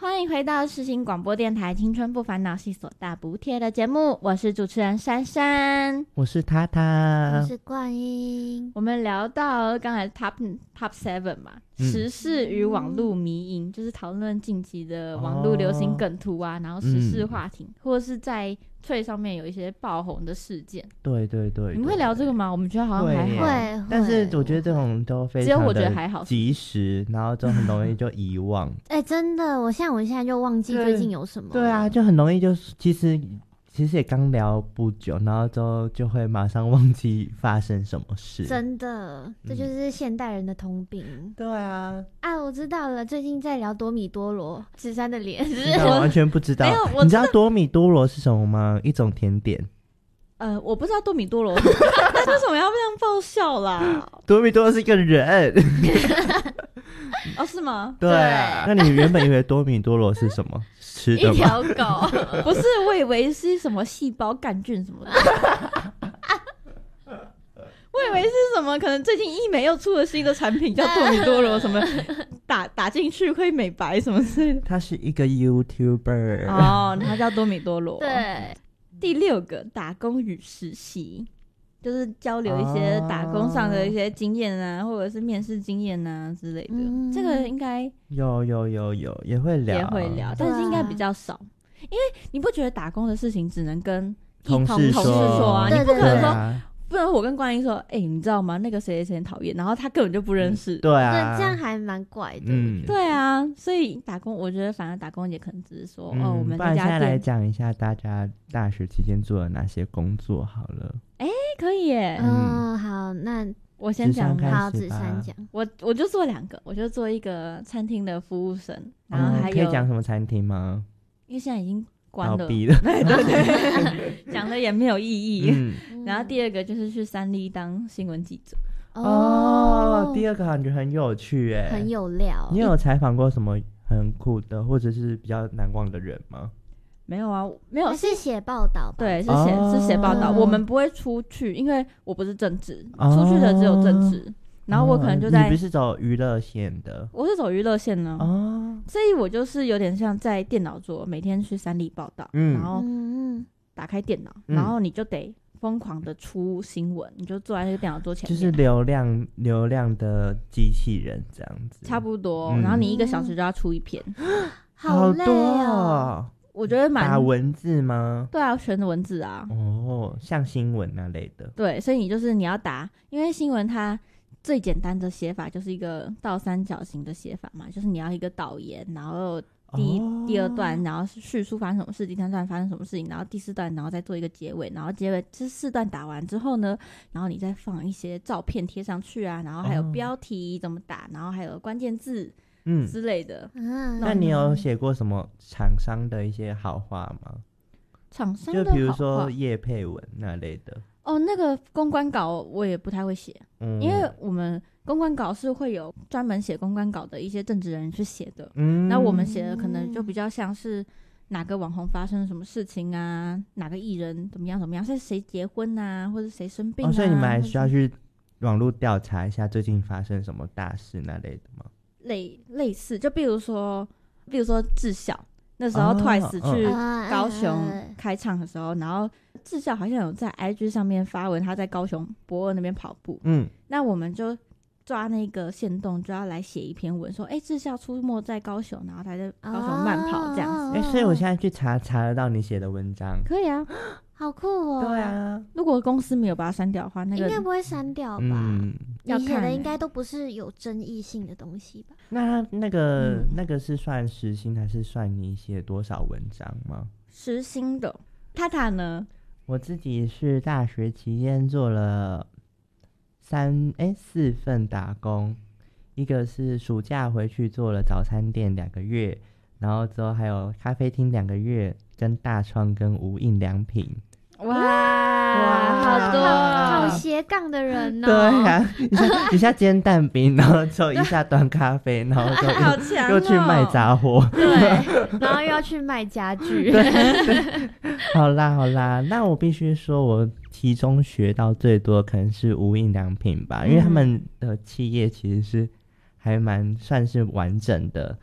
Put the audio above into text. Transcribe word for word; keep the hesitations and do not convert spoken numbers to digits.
欢迎回到世新广播电台青春不烦恼系所大补帖的节目，我是主持人珊珊， 我是塔塔， 我是冠英。 我们聊到刚才 top top seven 嘛、嗯、时事与网络迷因、嗯、就是讨论近期的网络流行梗图啊、哦、然后时事话题、嗯、或者是在Twitter上面有一些爆红的事件。 对对 对, 对， 你们会聊这个吗？我们觉得好像还好， 会， 但是我觉得这种都非常的只有我觉得还好， 及时，然后就很容易就遗忘。 哎、欸，真的，我像我现在就忘记最近有什么。 对啊，就很容易就其实其实也刚聊不久，然后之后就会马上忘记发生什么事。 真的，这就是现代人的通病。 嗯、对啊。 啊，我知道了，最近在聊多米多罗，十三的脸。 我完全不知道。 没有，我你知道多米多罗是什么吗？一种甜点。 呃，我不知道多米多罗，但为什么要这样爆笑啦？ 多米多罗是一个人。 哦，是吗？ 对啊。那你原本以为多米多罗是什么？吃的吗？ 一条狗。不是，我以为是什么细胞杆菌什么的。我以为是什么，可能最近医美又出了新的产品叫多米多罗，什么打打进去会美白什么之类的。 他是一个 YouTuber。 哦，他叫多米多罗。 对。 第六个，打工与实习，就是交流一些打工上的一些经验啊、哦、或者是面试经验啊之类的、嗯、这个应该有有有有也会聊也会聊，但是应该比较少、啊、因为你不觉得打工的事情只能跟同事说, 同事说啊，你不可能说、 啊、 不然我跟观音说哎、欸，你知道吗那个谁谁谁很讨厌，然后他根本就不认识、 嗯、对啊， 对，这样还蛮怪的、 嗯、 对啊，所以打工我觉得反而打工也可能只是说、嗯、哦，我们不然现在来讲一下大家大学期间做了哪些工作好了。 哎、欸，可以耶。 嗯，好，那我先讲。 好，子珊讲。 我我就做两个，我就做一个餐厅的服务生，然后还有、 嗯、可以讲什么餐厅吗？ 因为现在已经关了， 倒闭了。 对对对，讲了也没有意义、 嗯。 然后第二个就是去三立当新闻记者。 哦，第二个感觉很有趣哎， 很有料。 你有采访过什么很酷的或者是比较难忘的人吗？ 没有啊，没有， 是写报道吧？ 对，是写、哦、是写报道。我们不会出去，因为我不是正职、哦，出去的只有正职。然后我可能就在、 哦、你不是走娱乐线的？ 我是走娱乐线呢。哦，所以我就是有点像在电脑桌，每天去三立报道，嗯、然后打开电脑、嗯，然后你就得疯狂的出新闻，你就坐在那个电脑桌前面， 就是流量流量的机器人这样子， 差不多。嗯、然后你一个小时就要出一篇， 好累哦。 我觉得蛮打文字吗？ 对啊，全的文字啊。 哦，像新闻那类的。 对，所以你就是你要打，因为新闻它最简单的写法就是一个倒三角形的写法嘛，就是你要一个导言，然后第一、哦、第二段，然后叙述发生什么事，第三段发生什么事情，然后第四段，然后再做一个结尾，然后结尾这四段打完之后呢，然后你再放一些照片贴上去啊，然后还有标题怎么打，然后还有关键字。嗯之类的、 嗯、 那你有写过什么厂商的一些好话吗？ 厂商的好话， 就比如说业配文那类的。 哦，那个公关稿我也不太会写、嗯、因为我们公关稿是会有专门写公关稿的一些政治人去写的，嗯，那我们写的可能就比较像是哪个网红发生什么事情啊，哪个艺人怎么样怎么样，是谁结婚啊，或者谁生病啊、 哦、所以你们还需要去网络调查一下最近发生什么大事那类的吗？ 类类似，就比如说，比如说智孝那时候 Twice 去高雄开唱的时候，哦哦、然后智孝好像有在 I G 上面发文，他在高雄博尔那边跑步，嗯，那我们就抓那个限动，就要来写一篇文，说，哎、欸，智孝出没在高雄，然后他在高雄慢跑这样子。 哎、哦欸，所以我现在去查查得到你写的文章， 可以啊。 好酷哦！ 对啊， 如果公司没有把它删掉的话，那个应该不会删掉吧？嗯，你写的应该都不是有争议性的东西吧？ 那那个、嗯、那个是算时薪还是算你写多少文章吗？ 时薪的。塔塔呢？ 我自己是大学期间做了三哎四份打工，一个是暑假回去做了早餐店两个月，然后之后还有咖啡厅两个月，跟大创跟无印良品。 哇哇，好多好斜杠的人哦！ 对啊，一下一下煎蛋饼，然后就一下端咖啡，然后就又, 好强、哦、 又去卖杂货， 对，然后又要去卖家具。 对对，好啦好啦，那我必须说，我其中学到最多可能是无印良品吧，嗯、因为他们的企业其实是还蛮算是完整的，